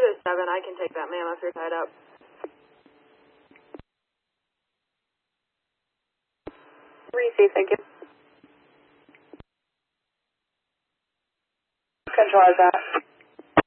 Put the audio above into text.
to 7. I can take that, ma'am, if you're tied up. Receive, thank you. Control that.